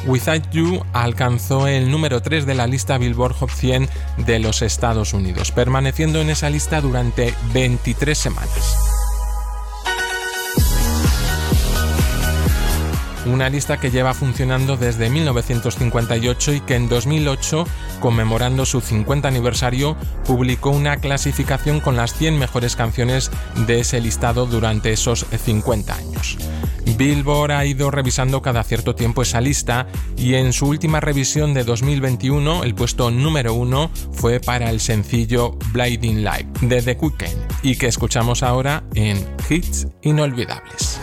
Without You alcanzó el número 3 de la lista Billboard Hot 100 de los Estados Unidos, permaneciendo en esa lista durante 23 semanas. Una lista que lleva funcionando desde 1958 y que en 2008, conmemorando su 50 aniversario, publicó una clasificación con las 100 mejores canciones de ese listado durante esos 50 años. Billboard ha ido revisando cada cierto tiempo esa lista y en su última revisión de 2021 el puesto número 1 fue para el sencillo Blinding Light de The Weeknd y que escuchamos ahora en Hits Inolvidables.